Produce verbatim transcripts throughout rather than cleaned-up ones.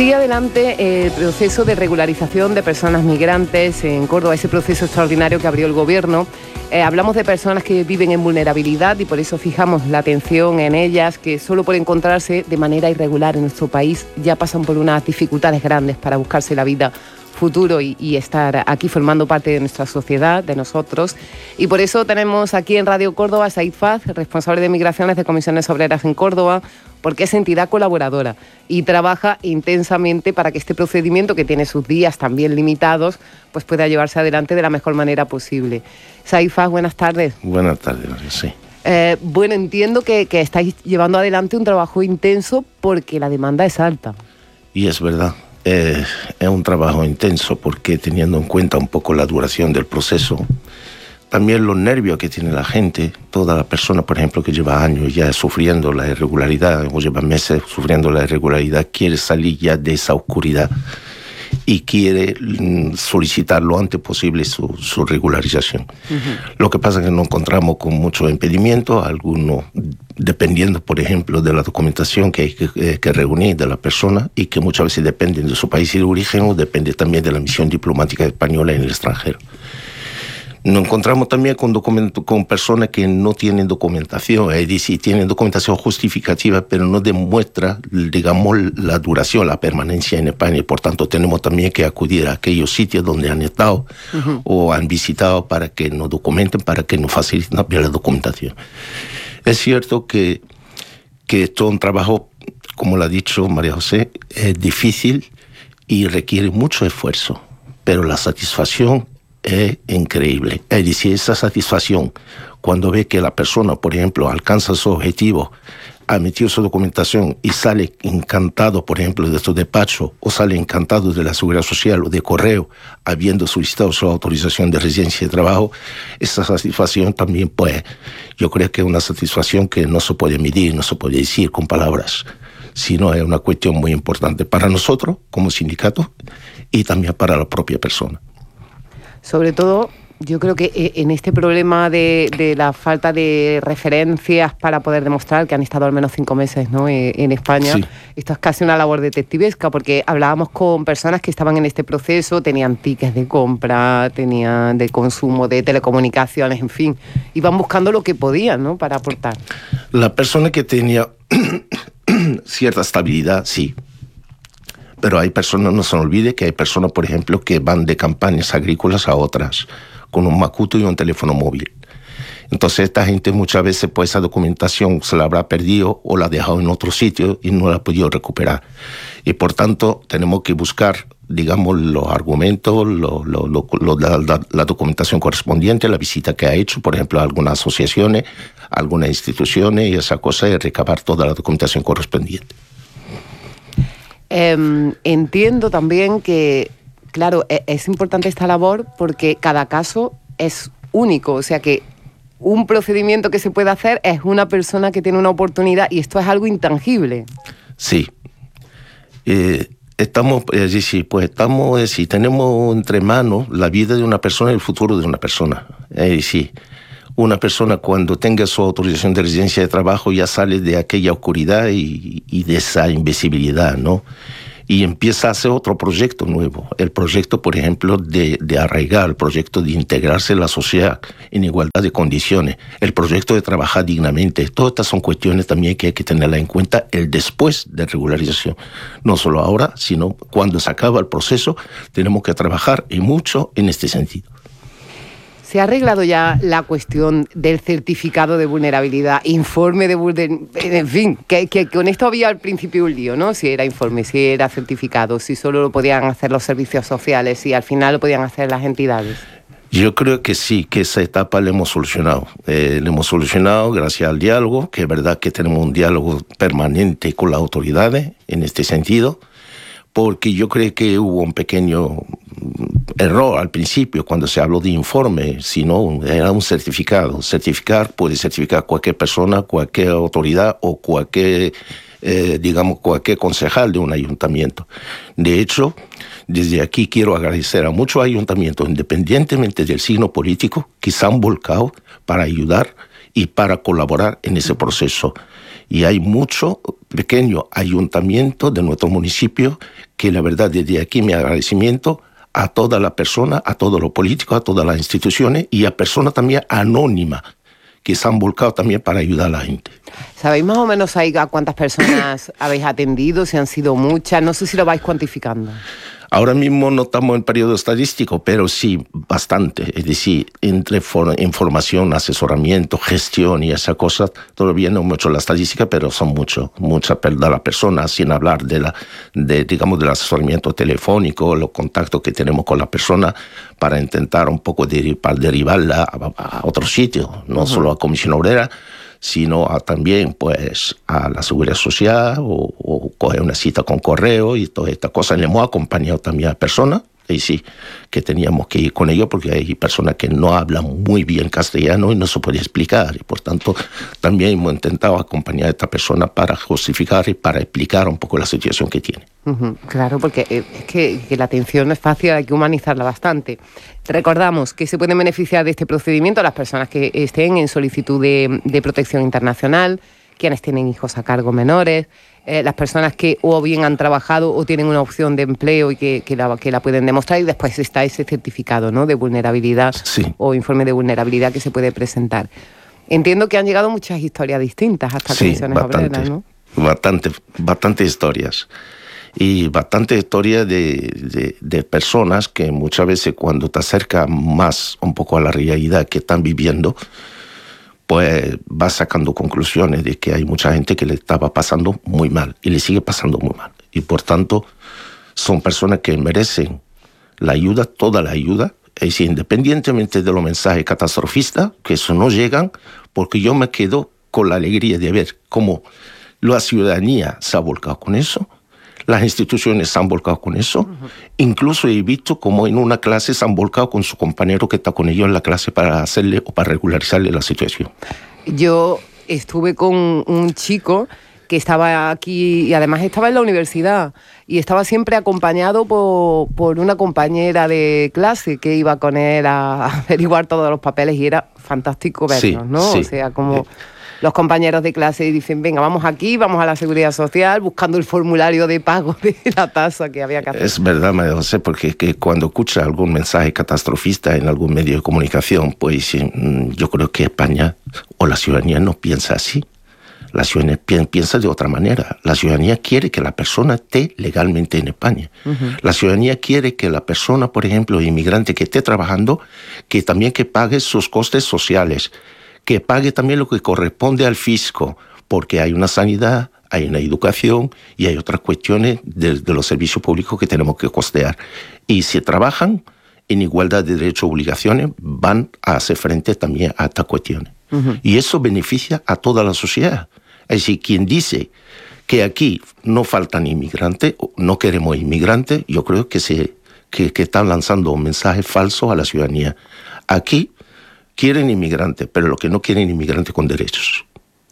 Sigue adelante el proceso de regularización de personas migrantes en Córdoba, ese proceso extraordinario que abrió el Gobierno. Eh, hablamos de personas que viven en vulnerabilidad y por eso fijamos la atención en ellas, que solo por encontrarse de manera irregular en nuestro país ya pasan por unas dificultades grandes para buscarse la vida futuro y, y estar aquí formando parte de nuestra sociedad, de nosotros. Y por eso tenemos aquí en Radio Córdoba a Said Faz, responsable de Migraciones de Comisiones Obreras en Córdoba, porque es entidad colaboradora y trabaja intensamente para que este procedimiento, que tiene sus días también limitados, pues pueda llevarse adelante de la mejor manera posible. Said Faz, buenas tardes. Buenas tardes, sí. Eh, bueno, entiendo que, que estáis llevando adelante un trabajo intenso porque la demanda es alta. Y es verdad. Eh, es un trabajo intenso porque teniendo en cuenta un poco la duración del proceso, también los nervios que tiene la gente, toda la persona, por ejemplo, que lleva años ya sufriendo la irregularidad o lleva meses sufriendo la irregularidad, quiere salir ya de esa oscuridad y quiere solicitar lo antes posible su, su regularización. Uh-huh. Lo que pasa es que nos encontramos con muchos impedimentos, algunos dependiendo, por ejemplo, de la documentación que hay que, eh, que reunir de la persona y que muchas veces dependen de su país de origen o depende también de la misión diplomática española en el extranjero. Nos encontramos también con, documento, con personas que no tienen documentación, es decir, tienen documentación justificativa, pero no demuestra, digamos, la duración, la permanencia en España. Y por tanto, tenemos también que acudir a aquellos sitios donde han estado uh-huh. o han visitado para que nos documenten, para que nos faciliten la documentación. Es cierto que, que esto es un trabajo, como lo ha dicho María José, es difícil y requiere mucho esfuerzo, pero la satisfacción es increíble. Es decir, esa satisfacción cuando ve que la persona, por ejemplo, alcanza su objetivo, ha metido su documentación y sale encantado, por ejemplo, de su despacho o sale encantado de la Seguridad Social o de correo, habiendo solicitado su autorización de residencia y de trabajo, esa satisfacción también, pues, yo creo que es una satisfacción que no se puede medir, no se puede decir con palabras, sino es una cuestión muy importante para nosotros como sindicato y también para la propia persona. Sobre todo, yo creo que en este problema de, de la falta de referencias para poder demostrar que han estado al menos cinco meses, ¿no?, en España, sí. Esto es casi una labor detectivesca, porque hablábamos con personas que estaban en este proceso, tenían tickets de compra, tenían de consumo de telecomunicaciones, en fin, iban buscando lo que podían, ¿no?, para aportar. La persona que tenía cierta estabilidad, sí. Pero hay personas, no se olvide que hay personas, por ejemplo, que van de campañas agrícolas a otras con un macuto y un teléfono móvil. Entonces esta gente muchas veces pues esa documentación se la habrá perdido o la ha dejado en otro sitio y no la ha podido recuperar. Y por tanto tenemos que buscar, digamos, los argumentos, lo, lo, lo, lo, la, la, la documentación correspondiente, la visita que ha hecho, por ejemplo, a algunas asociaciones, a algunas instituciones y esa cosa, y recabar toda la documentación correspondiente. Eh, entiendo también que, claro, es importante esta labor porque cada caso es único, o sea que un procedimiento que se puede hacer es una persona que tiene una oportunidad y esto es algo intangible. Sí. Eh, estamos, es decir, pues estamos, es decir, tenemos entre manos la vida de una persona y el futuro de una persona. Es decir, una persona cuando tenga su autorización de residencia de trabajo ya sale de aquella oscuridad y, y de esa invisibilidad, ¿no? Y empieza a hacer otro proyecto nuevo. El proyecto, por ejemplo, de, de arraigar, el proyecto de integrarse en la sociedad en igualdad de condiciones, el proyecto de trabajar dignamente. Todas estas son cuestiones también que hay que tenerlas en cuenta el después de regularización. No solo ahora, sino cuando se acaba el proceso, tenemos que trabajar y mucho en este sentido. ¿Se ha arreglado ya la cuestión del certificado de vulnerabilidad, informe de vulnerabilidad? En fin, que, que con esto había al principio un lío, ¿no? Si era informe, si era certificado, si solo lo podían hacer los servicios sociales, si al final lo podían hacer las entidades. Yo creo que sí, que esa etapa la hemos solucionado. Eh, la hemos solucionado gracias al diálogo, que es verdad que tenemos un diálogo permanente con las autoridades en este sentido, porque yo creo que hubo un pequeño error al principio cuando se habló de informe, sino era un certificado. Certificar puede certificar cualquier persona, cualquier autoridad o cualquier, eh, digamos, cualquier concejal de un ayuntamiento. De hecho, desde aquí quiero agradecer a muchos ayuntamientos, independientemente del signo político, que se han volcado para ayudar y para colaborar en ese proceso. Y hay muchos pequeños ayuntamientos de nuestro municipio que la verdad desde aquí mi agradecimiento a todas las personas, a todos los políticos, a todas las instituciones y a personas también anónimas que se han volcado también para ayudar a la gente. ¿Sabéis más o menos ahí a cuántas personas habéis atendido? Si han sido muchas, no sé si lo vais cuantificando. Ahora mismo no estamos en periodo estadístico, pero sí, bastante. Es decir, entre for- información, asesoramiento, gestión y esas cosas, todavía no hemos hecho la estadística, pero son muchos, muchas de las personas, sin hablar de la, de, digamos, del asesoramiento telefónico, los contactos que tenemos con las personas para intentar un poco derivar, derivarla a, a otro sitio, no uh-huh. solo a Comisión Obrera, sino a, también pues a la Seguridad Social o, o coger una cita con correo y todas estas cosas. Le hemos acompañado también a personas, y sí, que teníamos que ir con ellos porque hay personas que no hablan muy bien castellano y no se puede explicar. Y por tanto, también hemos intentado acompañar a esta persona para justificar y para explicar un poco la situación que tiene. Uh-huh, claro, porque es que, que la atención no es fácil, hay que humanizarla bastante. Recordamos que se pueden beneficiar de este procedimiento las personas que estén en solicitud de, de protección internacional, quienes tienen hijos a cargo menores, eh, las personas que o bien han trabajado o tienen una opción de empleo y que, que, la, que la pueden demostrar, y después está ese certificado, ¿no?, de vulnerabilidad sí. o informe de vulnerabilidad que se puede presentar. Entiendo que han llegado muchas historias distintas hasta sí, Comisiones bastante, Obreras, ¿no? Bastante, bastante historias. Y bastante historia de, de, de personas que muchas veces cuando te acercas más un poco a la realidad que están viviendo, pues vas sacando conclusiones de que hay mucha gente que le estaba pasando muy mal y le sigue pasando muy mal. Y por tanto, son personas que merecen la ayuda, toda la ayuda, es decir, independientemente de los mensajes catastrofistas, que eso no llegan, porque yo me quedo con la alegría de ver cómo la ciudadanía se ha volcado con eso, las instituciones se han volcado con eso. Uh-huh. Incluso he visto como en una clase se han volcado con su compañero que está con ellos en la clase para hacerle o para regularizarle la situación. Yo estuve con un chico que estaba aquí y además estaba en la universidad y estaba siempre acompañado por, por una compañera de clase que iba con él a averiguar todos los papeles y era fantástico vernos, sí, ¿no? Sí. O sea, como... los compañeros de clase dicen, venga, vamos aquí, vamos a la Seguridad Social, buscando el formulario de pago de la tasa que había que hacer. Es verdad, María José, porque es que cuando escucha algún mensaje catastrofista en algún medio de comunicación, pues yo creo que España o la ciudadanía no piensa así. La ciudadanía piensa de otra manera. La ciudadanía quiere que la persona esté legalmente en España. Uh-huh. La ciudadanía quiere que la persona, por ejemplo, inmigrante que esté trabajando, que también que pague sus costes sociales, que pague también lo que corresponde al fisco, porque hay una sanidad, hay una educación y hay otras cuestiones de, de los servicios públicos que tenemos que costear. Y si trabajan en igualdad de derechos y obligaciones, van a hacer frente también a estas cuestiones. Uh-huh. Y eso beneficia a toda la sociedad. Es decir, quien dice que aquí no faltan inmigrantes, no queremos inmigrantes, yo creo que, se, que, que están lanzando un mensaje falso a la ciudadanía. Aquí quieren inmigrantes, pero lo que no quieren inmigrantes con derechos.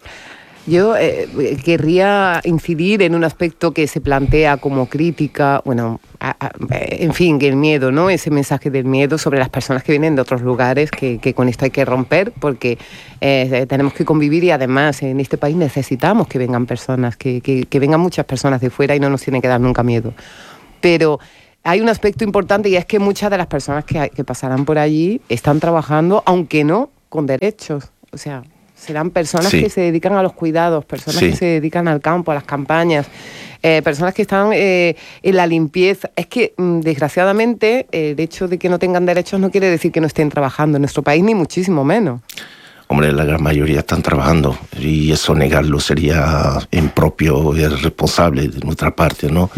Yo eh, querría incidir en un aspecto que se plantea como crítica, bueno, a, a, en fin, que el miedo, ¿no? Ese mensaje del miedo sobre las personas que vienen de otros lugares, que, que con esto hay que romper, porque eh, tenemos que convivir y además en este país necesitamos que vengan personas, que, que, que vengan muchas personas de fuera y no nos tiene que dar nunca miedo. Pero hay un aspecto importante y es que muchas de las personas que, que pasarán por allí están trabajando, aunque no con derechos, o sea... serán personas sí. que se dedican a los cuidados, personas sí. que se dedican al campo, a las campañas, eh, personas que están eh, en la limpieza. Es que, mm, desgraciadamente, eh, el hecho de que no tengan derechos no quiere decir que no estén trabajando en nuestro país, ni muchísimo menos. Hombre, la gran mayoría están trabajando y eso negarlo sería impropio y irresponsable de nuestra parte, ¿no?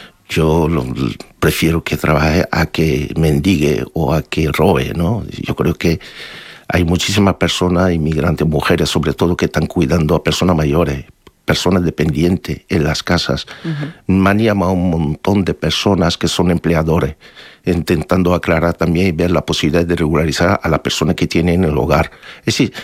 Yo lo, prefiero que trabaje a que mendigue o a que robe, ¿no? Yo creo que hay muchísimas personas, inmigrantes, mujeres sobre todo, que están cuidando a personas mayores, personas dependientes en las casas. Uh-huh. Me han llamado un montón de personas que son empleadores, intentando aclarar también y ver la posibilidad de regularizar a las personas que tienen en el hogar. Es decir,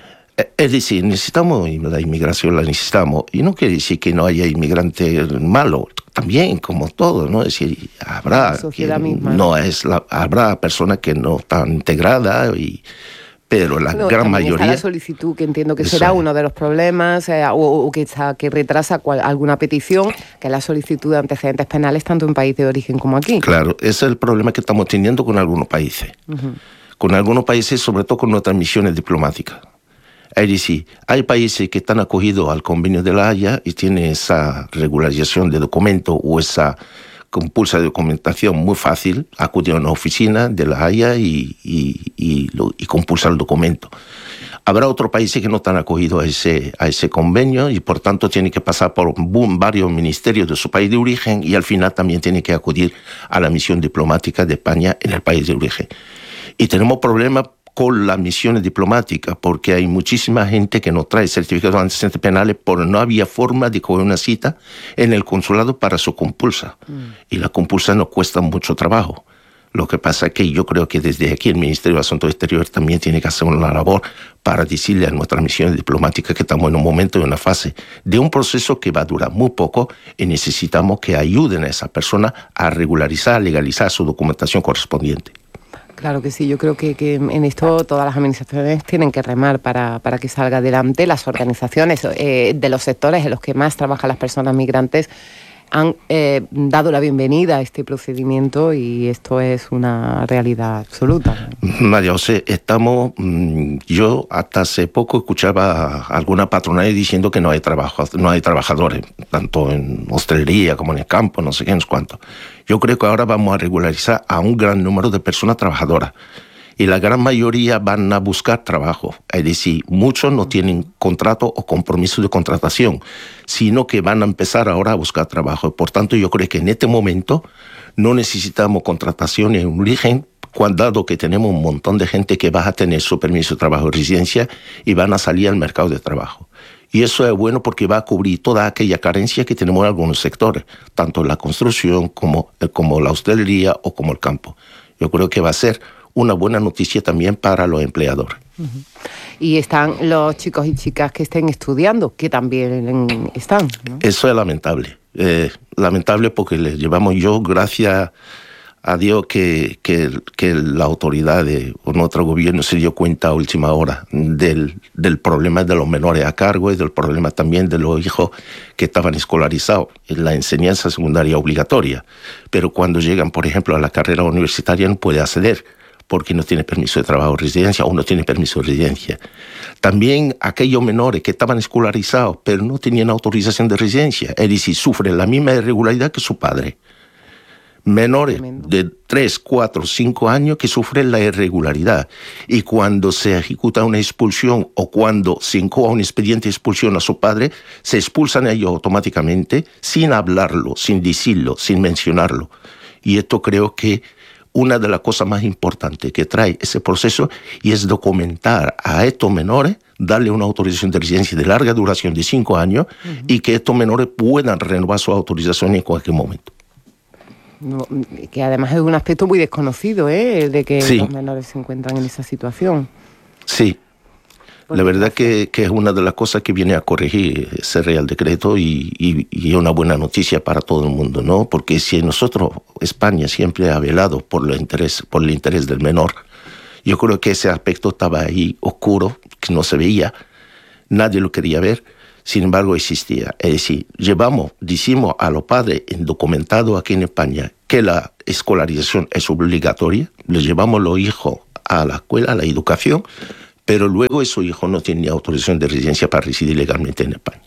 es decir, necesitamos la inmigración, la necesitamos. Y no quiere decir que no haya inmigrantes malos, también, como todo, ¿no? Es decir, habrá, que misma, no es la, habrá personas que no están integradas y... pero la no, gran mayoría... Está la solicitud, que entiendo que será uno de los problemas, eh, o, o que, está, que retrasa cual, alguna petición, que es la solicitud de antecedentes penales tanto en país de origen como aquí. Claro, ese es el problema que estamos teniendo con algunos países. Uh-huh. Con algunos países, sobre todo con nuestras misiones diplomáticas. Es decir, hay países que están acogidos al convenio de La Haya y tienen esa regularización de documentos o esa compulsa de documentación muy fácil, acudir a una oficina de La Haya y, y, y, lo, y compulsar el documento. Habrá otros países que no están acogidos a ese, a ese convenio y por tanto tienen que pasar por boom, varios ministerios de su país de origen y al final también tienen que acudir a la misión diplomática de España en el país de origen. Y tenemos problemas con las misiones diplomáticas, porque hay muchísima gente que no trae certificados de antecedentes penales porque no había forma de coger una cita en el consulado para su compulsa. Mm. Y la compulsa nos cuesta mucho trabajo. Lo que pasa es que yo creo que desde aquí el Ministerio de Asuntos Exteriores también tiene que hacer una labor para decirle a nuestras misiones diplomáticas que estamos en un momento, en una fase de un proceso que va a durar muy poco y necesitamos que ayuden a esa persona a regularizar, a legalizar su documentación correspondiente. Claro que sí, yo creo que, que en esto todas las administraciones tienen que remar para, para que salga adelante. Las organizaciones eh, de los sectores en los que más trabajan las personas migrantes han eh, dado la bienvenida a este procedimiento y esto es una realidad absoluta. María José, estamos, yo hasta hace poco escuchaba a alguna patronal diciendo que no hay trabajo, no hay trabajadores, tanto en hostelería como en el campo, no sé qué, no sé cuánto. Yo creo que ahora vamos a regularizar a un gran número de personas trabajadoras. Y la gran mayoría van a buscar trabajo. Es decir, muchos no tienen contrato o compromiso de contratación, sino que van a empezar ahora a buscar trabajo. Por tanto, yo creo que en este momento no necesitamos contratación en origen, dado que tenemos un montón de gente que va a tener su permiso de trabajo y residencia y van a salir al mercado de trabajo. Y eso es bueno porque va a cubrir toda aquella carencia que tenemos en algunos sectores, tanto en la construcción como, como la hostelería o como el campo. Yo creo que va a ser una buena noticia también para los empleadores. Uh-huh. Y están los chicos y chicas que estén estudiando, que también están, ¿no? Eso es lamentable. Eh, lamentable porque les llevamos yo, gracias a Dios, que, que, que la autoridad de, o nuestro gobierno se dio cuenta a última hora del, del problema de los menores a cargo y del problema también de los hijos que estaban escolarizados en la enseñanza secundaria obligatoria. Pero cuando llegan, por ejemplo, a la carrera universitaria no puede acceder, porque no tiene permiso de trabajo o residencia o no tiene permiso de residencia. También aquellos menores que estaban escolarizados pero no tenían autorización de residencia, es decir, sufren la misma irregularidad que su padre. Menores Tremendo. de tres, cuatro, cinco años que sufren la irregularidad. Y cuando se ejecuta una expulsión o cuando se incoa un expediente de expulsión a su padre, se expulsan a ellos automáticamente sin hablarlo, sin decirlo, sin mencionarlo. Y esto creo que una de las cosas más importantes que trae ese proceso y es documentar a estos menores, darle una autorización de residencia de larga duración de cinco años uh-huh. y que estos menores puedan renovar su autorización en cualquier momento. No, que además es un aspecto muy desconocido, ¿eh? De que sí. los menores se encuentran en esa situación. Sí. La verdad que, que es una de las cosas que viene a corregir ese Real Decreto y, y, y es una buena noticia para todo el mundo, ¿no? Porque si nosotros, España siempre ha velado por el interés, por el interés del menor, yo creo que ese aspecto estaba ahí oscuro, que no se veía, nadie lo quería ver, sin embargo existía. Es decir, llevamos, decimos a los padres indocumentados aquí en España que la escolarización es obligatoria, les llevamos los hijos a la escuela, a la educación, pero luego esos hijos no tienen ni autorización de residencia para residir legalmente en España.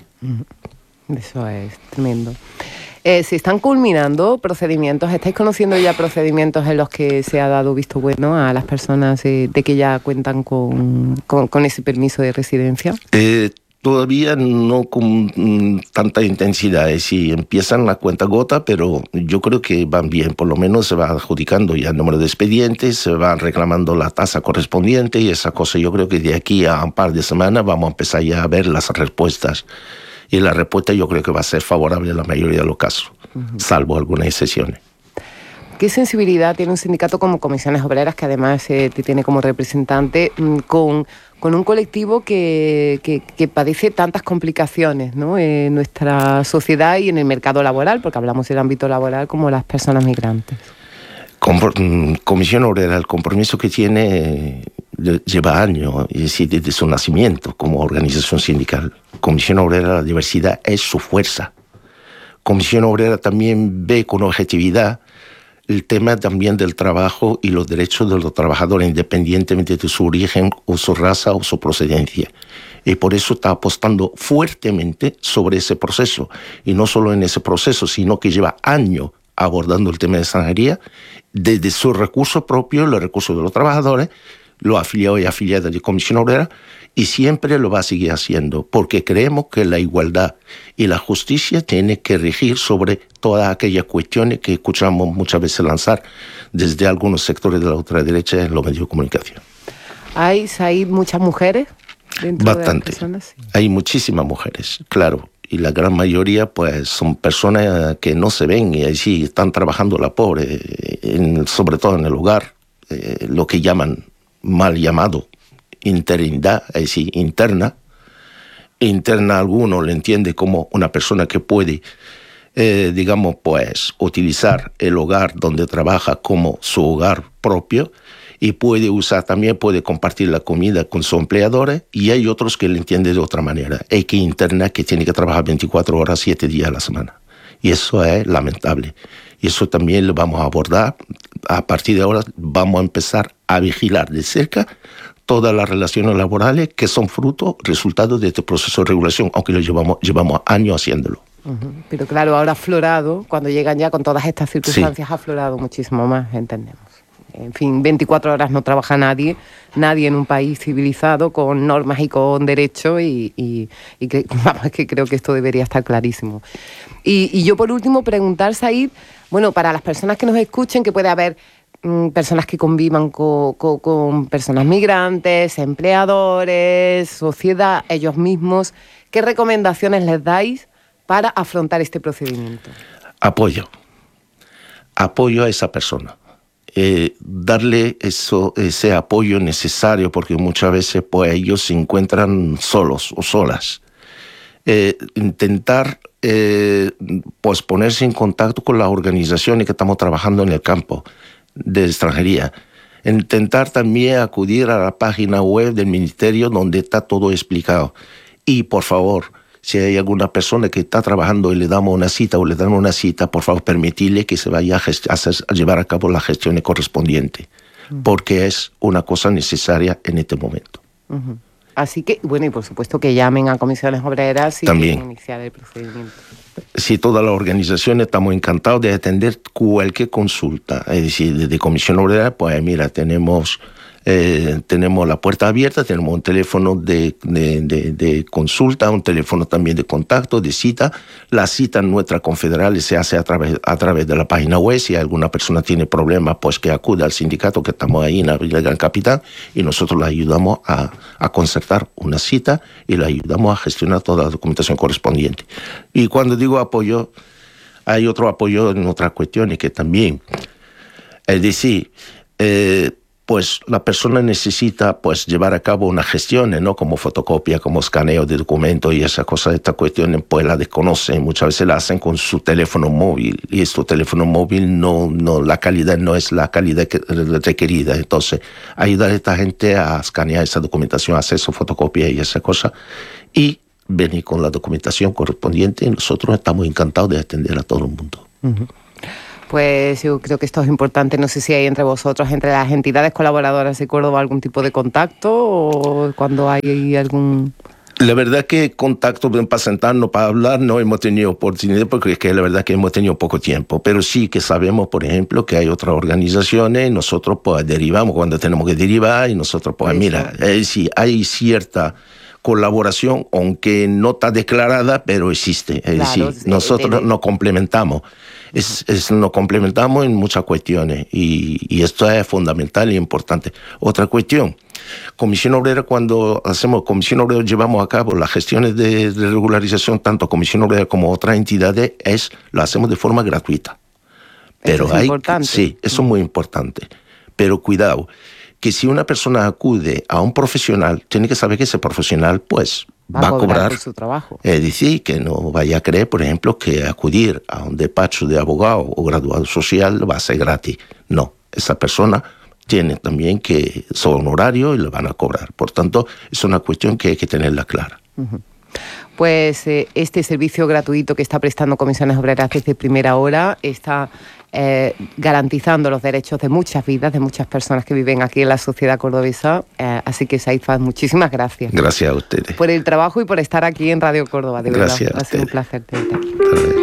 Eso es tremendo. Eh, se están culminando procedimientos, ¿estáis conociendo ya procedimientos en los que se ha dado visto bueno a las personas eh, de que ya cuentan con, con, con ese permiso de residencia? Eh, Todavía no con mm, tanta intensidad, es decir, empiezan la cuenta gota, pero yo creo que van bien, por lo menos se va adjudicando ya el número de expedientes, se va reclamando la tasa correspondiente y esa cosa. Yo creo que de aquí a un par de semanas vamos a empezar ya a ver las respuestas. Y la respuesta yo creo que va a ser favorable a la mayoría de los casos, uh-huh. salvo algunas excepciones. ¿Qué sensibilidad tiene un sindicato como Comisiones Obreras, que además eh, te tiene como representante, con, con un colectivo que, que, que padece tantas complicaciones, ¿no? en nuestra sociedad y en el mercado laboral, porque hablamos del ámbito laboral, como las personas migrantes? Comisión Obrera, el compromiso que tiene, lleva años, es decir, desde su nacimiento como organización sindical. Comisión Obrera de la Diversidad es su fuerza. Comisión Obrera también ve con objetividad el tema también del trabajo y los derechos de los trabajadores, independientemente de su origen o su raza o su procedencia. Y por eso está apostando fuertemente sobre ese proceso. Y no solo en ese proceso, sino que lleva años abordando el tema de extranjería desde sus recursos propios, los recursos de los trabajadores, los afiliados y afiliadas de Comisión Obrera, y siempre lo va a seguir haciendo, porque creemos que la igualdad y la justicia tienen que regir sobre todas aquellas cuestiones que escuchamos muchas veces lanzar desde algunos sectores de la ultraderecha en los medios de comunicación. ¿Hay, hay muchas mujeres dentro Bastante. de las personas? Sí. Hay muchísimas mujeres, claro. Y la gran mayoría, pues, son personas que no se ven y así están trabajando la pobre, en, sobre todo en el hogar, eh, lo que llaman, mal llamado, interinidad, es decir, interna. Interna alguno le entiende como una persona que puede, eh, digamos, pues, utilizar el hogar donde trabaja como su hogar propio, y puede usar también, puede compartir la comida con sus empleadores, y hay otros que le entienden de otra manera. Hay que interna que tiene que trabajar veinticuatro horas, siete días a la semana. Y eso es lamentable. Y eso también lo vamos a abordar. A partir de ahora vamos a empezar a vigilar de cerca todas las relaciones laborales que son fruto, resultado de este proceso de regulación, aunque lo llevamos, llevamos años haciéndolo. Uh-huh. Pero claro, ahora ha aflorado, cuando llegan ya con todas estas circunstancias, sí. ha aflorado muchísimo más, entendemos. En fin, veinticuatro horas no trabaja nadie, nadie en un país civilizado con normas y con derechos y, y, y que, vamos, que creo que esto debería estar clarísimo. Y, y yo por último preguntar, Said, bueno, para las personas que nos escuchen, que puede haber mmm, personas que convivan con, con, con personas migrantes, empleadores, sociedad, ellos mismos, ¿qué recomendaciones les dais para afrontar este procedimiento? Apoyo. Apoyo a esa persona. Eh, darle eso, ese apoyo necesario, porque muchas veces pues ellos se encuentran solos o solas. Eh, intentar eh, pues ponerse en contacto con las organizaciones que estamos trabajando en el campo de extranjería. Intentar también acudir a la página web del Ministerio donde está todo explicado. Y por favor, si hay alguna persona que está trabajando y le damos una cita o le dan una cita, por favor, permitirle que se vaya a, gest- a, hacer, a llevar a cabo las gestiones correspondientes, uh-huh. porque es una cosa necesaria en este momento. Uh-huh. Así que, bueno, y por supuesto que llamen a comisiones obreras y también iniciar el procedimiento. Sí, todas las organizaciones estamos encantados de atender cualquier consulta. Es decir, desde Comisión Obrera, pues mira, tenemos... Eh, tenemos la puerta abierta, tenemos un teléfono de, de, de, de consulta, un teléfono también de contacto, de cita. La cita en nuestra confederal se hace a través, a través de la página web. Si alguna persona tiene problemas, pues que acuda al sindicato que estamos ahí en la Villa Gran Capitán y nosotros le ayudamos a, a concertar una cita y le ayudamos a gestionar toda la documentación correspondiente. Y cuando digo apoyo, hay otro apoyo en otras cuestiones que también, es decir, eh, pues la persona necesita pues llevar a cabo unas gestiones, ¿no? Como fotocopia, como escaneo de documentos y esas cosas, estas cuestiones pues las desconocen, muchas veces las hacen con su teléfono móvil y este teléfono móvil no, no, la calidad no es la calidad que, requerida. Entonces, ayudar a esta gente a escanear esa documentación, hacer su fotocopia y esas cosas y venir con la documentación correspondiente y nosotros estamos encantados de atender a todo el mundo. Uh-huh. Pues yo creo que esto es importante. No sé si hay entre vosotros, entre las entidades colaboradoras de Córdoba, algún tipo de contacto o cuando hay algún... La verdad que contacto para sentarnos, para hablar, no hemos tenido oportunidad porque es que la verdad que hemos tenido poco tiempo. Pero sí que sabemos, por ejemplo, que hay otras organizaciones y nosotros pues derivamos cuando tenemos que derivar y nosotros pues mira, eh, sí, hay cierta colaboración, aunque no está declarada, pero existe. Es claro, decir, sí, nosotros de, de... nos complementamos. Es, es, nos complementamos en muchas cuestiones y, y esto es fundamental y importante. Otra cuestión, Comisión Obrera, cuando hacemos Comisión Obrera, llevamos a cabo las gestiones de, de regularización, tanto Comisión Obrera como otras entidades, es lo hacemos de forma gratuita. Pero eso es hay, importante. Sí, eso es muy importante. Pero cuidado, que si una persona acude a un profesional, tiene que saber que ese profesional, pues, va, va a cobrar, cobrar por su trabajo. Es decir, que no vaya a creer, por ejemplo, que acudir a un despacho de abogado o graduado social va a ser gratis. No, esa persona tienen también que son honorarios y le van a cobrar. Por tanto, es una cuestión que hay que tenerla clara. Uh-huh. Pues eh, este servicio gratuito que está prestando Comisiones Obreras desde primera hora está eh, garantizando los derechos de muchas vidas, de muchas personas que viven aquí en la sociedad cordobesa. Eh, así que, Said Faz, muchísimas gracias. Gracias a ustedes. Por el trabajo y por estar aquí en Radio Córdoba, de gracias verdad. Ha sido un placer tenerte aquí.